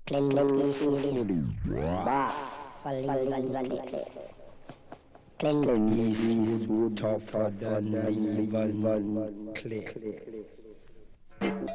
Clint Eastwood is boss for leaving Clint. Clint Eastwood tougher than even clay.